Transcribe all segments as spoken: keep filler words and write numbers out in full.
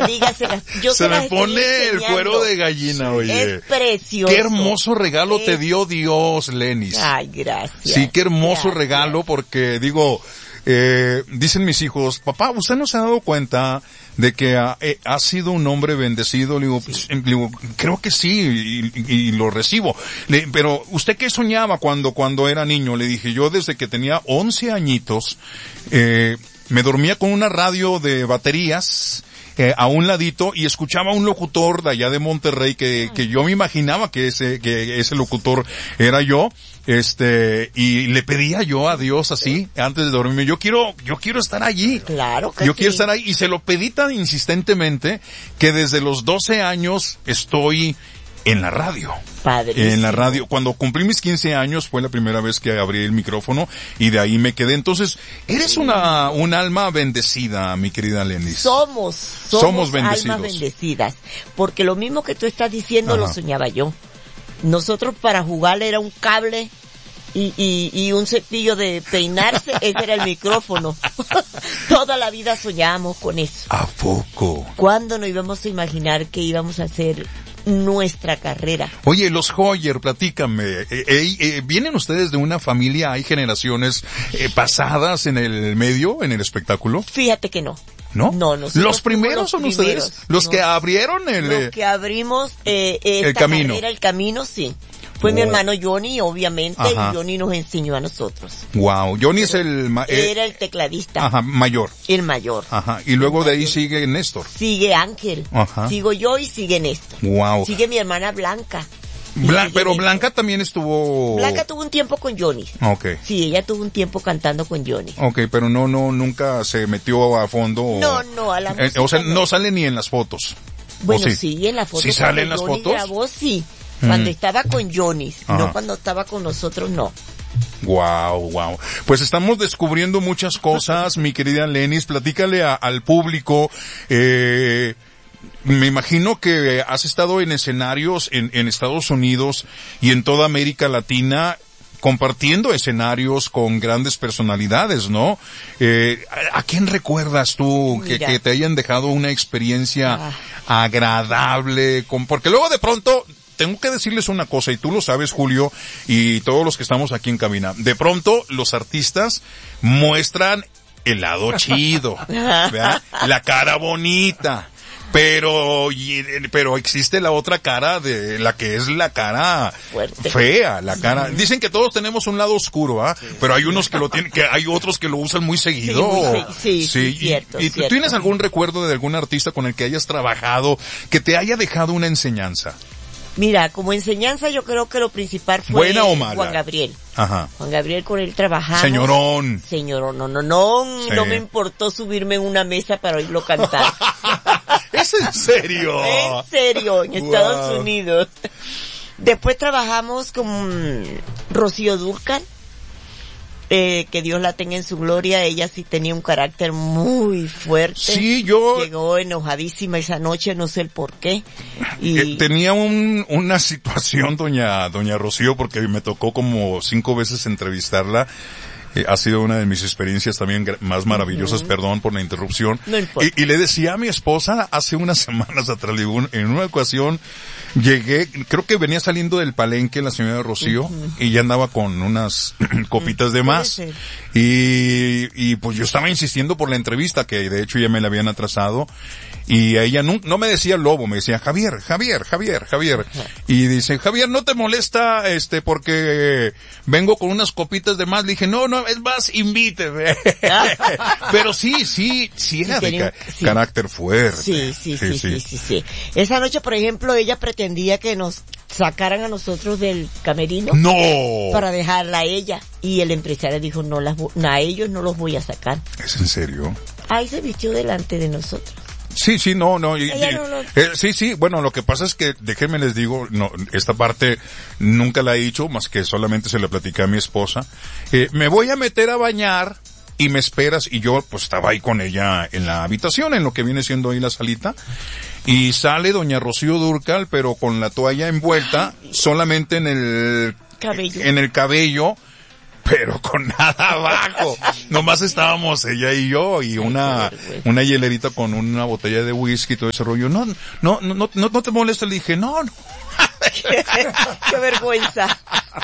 amigas, se las, yo se, se me pone el cuero de gallina, oye. Es precioso. Qué hermoso regalo es... te dio Dios, Lenis. Ay, gracias. Sí, qué hermoso gracias. regalo, porque digo, eh, dicen mis hijos, papá, ¿usted no se ha dado cuenta de que ha, eh, ha sido un hombre bendecido? Le digo, sí. le digo creo que sí, y, y, y lo recibo. Le, pero, ¿usted qué soñaba cuando, cuando era niño? Le dije, yo desde que tenía once añitos, eh, me dormía con una radio de baterías, Eh, a un ladito, y escuchaba a un locutor de allá de Monterrey que, que yo me imaginaba que ese, que ese locutor era yo, este, y le pedía yo a Dios así, antes de dormirme, yo quiero, yo quiero estar allí. Claro que Yo sí. quiero estar ahí, y se lo pedí tan insistentemente que desde los doce años estoy en la radio. Padrísimo. En la radio. Cuando cumplí mis quince años fue la primera vez que abrí el micrófono y de ahí me quedé. Entonces, eres una, un alma bendecida, mi querida Lenis. Somos, somos, somos bendecidos. almas bendecidas. Porque lo mismo que tú estás diciendo, ajá, lo soñaba yo. Nosotros para jugar era un cable y, y, y un cepillo de peinarse, ese era el micrófono. Toda la vida soñábamos con eso. ¿A poco? ¿Cuándo nos íbamos a imaginar que íbamos a hacer nuestra carrera? Oye, los Hoyer, platícame, eh, eh, eh, ¿vienen ustedes de una familia, hay generaciones eh, pasadas en el medio, en el espectáculo? Fíjate que no. ¿No? No, ¿Los primeros los son primeros, ustedes? ¿Los no, que abrieron el... Los que abrimos eh, esta el camino. carrera, el camino, sí. Fue oh. mi hermano Johnny, obviamente, ajá, y Johnny nos enseñó a nosotros. Wow, Johnny Pero es el... Ma- eh, era el tecladista. Ajá, mayor. El mayor. Ajá, y luego de ahí sigue Néstor. Sigue Ángel. Ajá. Sigo yo y sigue Néstor. Wow. Sigue mi hermana Blanca. Blan- pero Néstor. Blanca también estuvo... Blanca tuvo un tiempo con Johnny. Okay. Sí, ella tuvo un tiempo cantando con Johnny. Okay, pero no, no, nunca se metió a fondo. No, no, a la eh, O sea, no. no sale ni en las fotos. Bueno, sí? sí, en las fotos. ¿Sí sale en las Johnny fotos? Grabó, sí. Cuando mm. estaba con Johnny, ajá, no cuando estaba con nosotros, no. Wow, wow. Pues estamos descubriendo muchas cosas, mi querida Lenis. Platícale a, al público, eh, me imagino que has estado en escenarios en, en Estados Unidos y en toda América Latina, compartiendo escenarios con grandes personalidades, ¿no? Eh, ¿a, a quién recuerdas tú que, que te hayan dejado una experiencia ah. agradable? Con, porque luego de pronto... Tengo que decirles una cosa, y tú lo sabes, Julio, y todos los que estamos aquí en cabina. De pronto, los artistas muestran el lado chido, ¿verdad? La cara bonita. Pero, pero existe la otra cara de la que es la cara fuerte, fea, la cara. Dicen que todos tenemos un lado oscuro, ¿ah? ¿eh? Sí, pero hay unos que lo tienen, que hay otros que lo usan muy seguido. Sí, muy, sí, sí, sí, sí. cierto, ¿Y, y cierto. tú tienes algún recuerdo de algún artista con el que hayas trabajado que te haya dejado una enseñanza? Mira, como enseñanza yo creo que lo principal fue ¿Buena o mala? Juan Gabriel. Ajá. Juan Gabriel, con él trabajamos. Señorón. Señorón, no, no, no, sí. No me importó subirme en una mesa para oírlo cantar. ¿Es en serio? En serio, en wow. Estados Unidos. Después trabajamos con Rocío Dúrcal. Eh, que Dios la tenga en su gloria. Ella sí tenía un carácter muy fuerte. Sí, yo... Llegó enojadísima esa noche, no sé el por qué. Y... Eh, tenía un, una situación, doña, doña Rocío, porque me tocó como cinco veces entrevistarla. Eh, ha sido una de mis experiencias también más maravillosas, uh-huh. Perdón por la interrupción. No importa. Y, y le decía a mi esposa hace unas semanas atrás, digo, en una ocasión llegué, creo que venía saliendo del palenque la señora Rocío, uh-huh. Y ya andaba con unas copitas de más. Y, y pues yo estaba insistiendo por la entrevista, que de hecho ya me la habían atrasado. Y ella no, no me decía Lobo, me decía Javier, Javier, Javier, Javier. Y dice, Javier, ¿no te molesta este porque vengo con unas copitas de más? Le dije, no, no, es más, invíteme. Pero sí, sí, sí era sí, de ca- sí. carácter fuerte. Sí sí sí, sí, sí, sí, sí, sí. Esa noche, por ejemplo, ella pretendía que nos sacaran a nosotros del camerino. ¡No! Para dejarla a ella. Y el empresario dijo, no, las, a ellos no los voy a sacar. ¿Es en serio? Ahí se vistió delante de nosotros. Sí, sí, no, no, y, no, no. Eh, sí, sí, bueno, lo que pasa es que, déjenme les digo, no, esta parte nunca la he dicho, más que solamente se la platicé a mi esposa. Eh, me voy a meter a bañar y me esperas, y yo pues estaba ahí con ella en la habitación, en lo que viene siendo ahí la salita, y sale doña Rocío Dúrcal, pero con la toalla envuelta, solamente en el cabello, en el cabello, pero con nada abajo. Nomás estábamos ella y yo y una, una hielerita con una botella de whisky y todo ese rollo. No, no, no, no, no te molesta. Le dije, no, no. qué, qué vergüenza.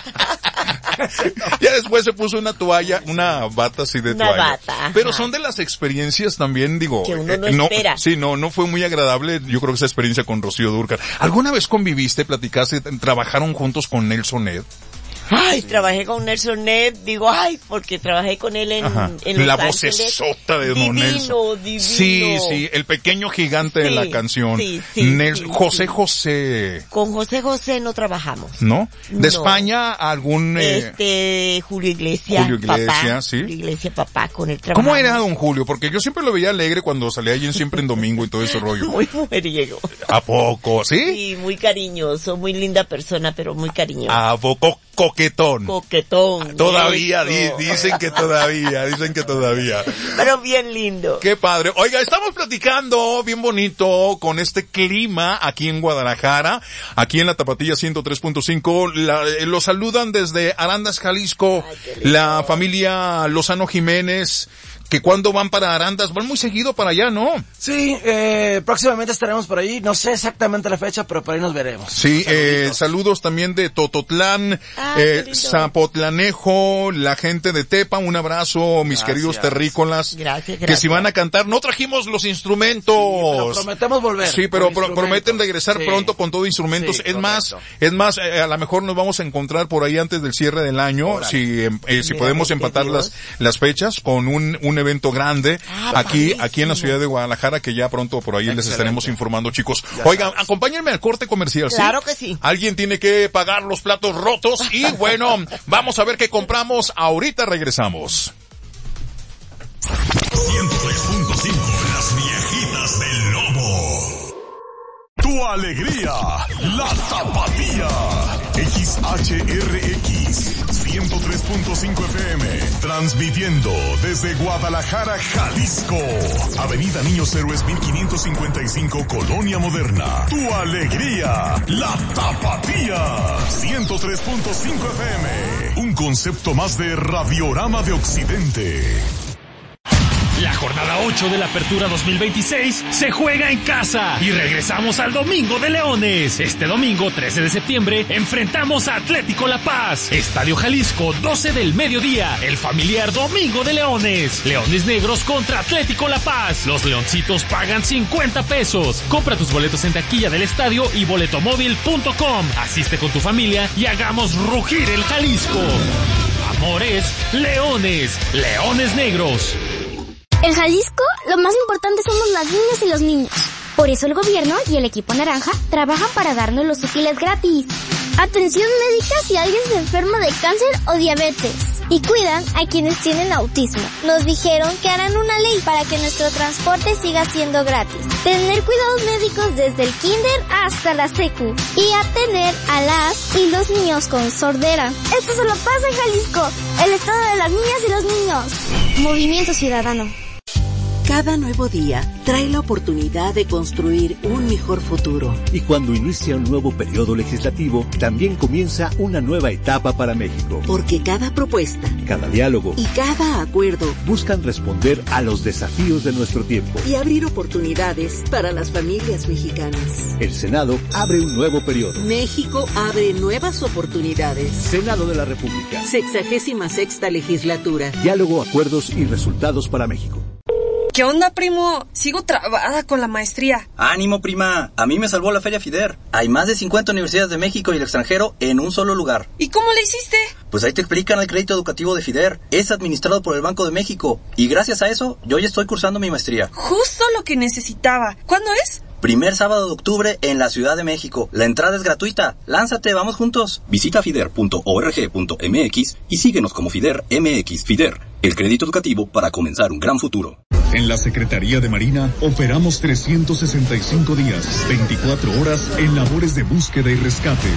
Ya después se puso una toalla, una bata así de una toalla. Bata, ajá. Pero son de las experiencias también, digo. Que uno no, eh, no espera. Sí, no, no fue muy agradable, yo creo que esa experiencia con Rocío Dúrcal. ¿Alguna vez conviviste, platicaste, trabajaron juntos con Nelson Ed? Ay, sí. Trabajé con Nelson Ned, digo, ay, porque trabajé con él en, en Los La Ángeles. vocesota de divino, Don Nelson. Divino, Sí, sí, el pequeño gigante sí, de la canción. Sí, sí, Nelson, sí, José sí. José. Con José José no trabajamos. ¿No? ¿De no. España algún... Eh... Este, Julio Iglesias, Julio Iglesias, papá, sí. Julio Iglesias, papá, con él trabajamos. ¿Cómo era don Julio? Porque yo siempre lo veía alegre cuando salía allí en Siempre en Domingo y todo ese rollo. Muy mujeriego. ¿A poco? ¿Sí? Sí, muy cariñoso, muy linda persona, pero muy cariñoso. ¿A poco? Coquetón. Coquetón. Todavía, di, dicen que todavía, dicen que todavía. Pero bien lindo. Qué padre. Oiga, estamos platicando bien bonito con este clima aquí en Guadalajara, aquí en la Tapatía ciento tres punto cinco. La, eh, lo saludan desde Arandas, Jalisco, ay, la familia Lozano Jiménez. Que cuando van para Arandas, van muy seguido para allá, ¿no? Sí, eh, próximamente estaremos por ahí, no sé exactamente la fecha, pero por ahí nos veremos. Sí, eh, saludos también de Tototlán, ah, eh, Zapotlanejo, la gente de Tepa, un abrazo, mis gracias. Queridos terrícolas. Gracias, gracias. Que si van a cantar, no trajimos los instrumentos. Sí, pero prometemos volver. Sí, pero pro prometen regresar sí. pronto con todo instrumentos. Sí, es correcto. más, es más, eh, a lo mejor nos vamos a encontrar por ahí antes del cierre del año, Órale. si, eh, si podemos empatar las, las fechas con un, un evento grande ah, aquí, padrísimo. aquí en la ciudad de Guadalajara, que ya pronto por ahí Excelente. les estaremos informando, chicos. Ya Oigan, sabes. acompáñenme al corte comercial, ¿sí? Claro que sí. Alguien tiene que pagar los platos rotos y bueno, vamos a ver qué compramos. Ahorita regresamos. ciento tres punto cinco, las viejitas del Lobo. Tu alegría, la Tapatía. X H R X, ciento tres punto cinco F M, transmitiendo desde Guadalajara, Jalisco. Avenida Niños Héroes mil quinientos cincuenta y cinco, Colonia Moderna. Tu alegría, la Tapatía. ciento tres punto cinco F M, un concepto más de Radiorama de Occidente. La jornada ocho de la Apertura dos mil veintiséis se juega en casa y regresamos al Domingo de Leones. Este domingo trece de septiembre enfrentamos a Atlético La Paz. Estadio Jalisco, doce del mediodía. El familiar Domingo de Leones. Leones Negros contra Atlético La Paz. Los leoncitos pagan cincuenta pesos. Compra tus boletos en taquilla del estadio y boletomóvil punto com. Asiste con tu familia y hagamos rugir el Jalisco. Amores, Leones, Leones Negros. En Jalisco, lo más importante somos las niñas y los niños. Por eso el gobierno y el equipo naranja trabajan para darnos los útiles gratis. Atención médica si alguien se enferma de cáncer o diabetes. Y cuidan a quienes tienen autismo. Nos dijeron que harán una ley para que nuestro transporte siga siendo gratis. Tener cuidados médicos desde el kinder hasta la secu. Y atender a las y los niños con sordera. Esto solo pasa en Jalisco, el estado de las niñas y los niños. Movimiento Ciudadano. Cada nuevo día trae la oportunidad de construir un mejor futuro. Y cuando inicia un nuevo periodo legislativo, también comienza una nueva etapa para México. Porque cada propuesta, cada diálogo y cada acuerdo buscan responder a los desafíos de nuestro tiempo y abrir oportunidades para las familias mexicanas. El Senado abre un nuevo periodo. México abre nuevas oportunidades. Senado de la República. Sexagésima sexta legislatura. Diálogo, acuerdos y resultados para México. ¿Qué onda, primo? Sigo trabada con la maestría. ¡Ánimo, prima! A mí me salvó la Feria FIDER. Hay más de cincuenta universidades de México y el extranjero en un solo lugar. ¿Y cómo le hiciste? Pues ahí te explican el crédito educativo de FIDER. Es administrado por el Banco de México. Y gracias a eso, yo ya estoy cursando mi maestría. Justo lo que necesitaba. ¿Cuándo es? Primer sábado de octubre en la Ciudad de México. La entrada es gratuita. Lánzate, vamos juntos. Visita fider punto org punto m x y síguenos como FIDER M X. FIDER, el crédito educativo para comenzar un gran futuro. En la Secretaría de Marina operamos trescientos sesenta y cinco días, veinticuatro horas en labores de búsqueda y rescate.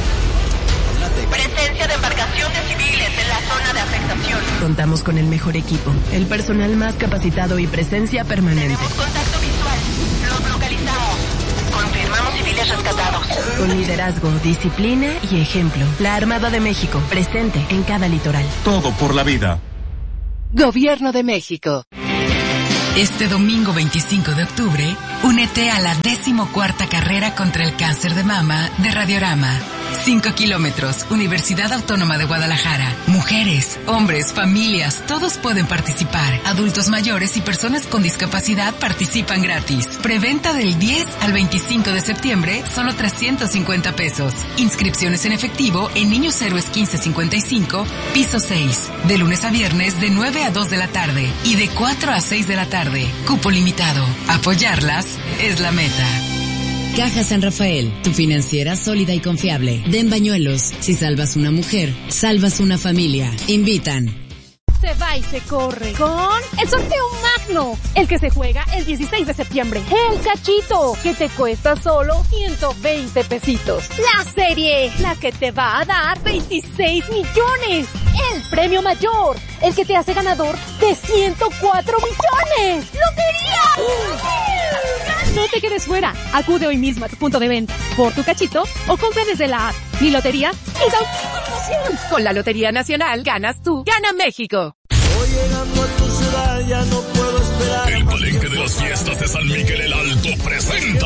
Presencia de embarcaciones civiles en la zona de afectación. Contamos con el mejor equipo, el personal más capacitado y presencia permanente. Tenemos contacto visual. Los localizamos. Confirmamos civiles rescatados. Con liderazgo, disciplina y ejemplo. La Armada de México, presente en cada litoral. Todo por la vida. Gobierno de México. Este domingo veinticinco de octubre, únete a la decimocuarta carrera contra el cáncer de mama de Radiorama. Cinco kilómetros, Universidad Autónoma de Guadalajara. Mujeres, hombres, familias, todos pueden participar. Adultos mayores y personas con discapacidad participan gratis. Preventa del diez al veinticinco de septiembre, solo trescientos cincuenta pesos. Inscripciones en efectivo en Niños Héroes quince cincuenta y cinco, piso seis. De lunes a viernes de nueve a dos de la tarde y de cuatro a seis de la tarde. Cupo limitado. Apoyarlas es la meta. Caja San Rafael, tu financiera sólida y confiable. Den Bañuelos, si salvas una mujer, salvas una familia. Invitan. Se va y se corre con el sorteo magno, el que se juega el dieciséis de septiembre. El cachito, que te cuesta solo ciento veinte pesitos. La serie, la que te va a dar veintiséis millones. El premio mayor, el que te hace ganador de ciento cuatro millones. ¡Lotería! No te quedes fuera. Acude hoy mismo a tu punto de venta por tu cachito o compra desde la app. Mi lotería es autopromoción. Con la Lotería Nacional ganas tú, gana México. Voy llegando a tu ciudad, ya no puedo esperar. El Palenque de las Fiestas de San Miguel el Alto presenta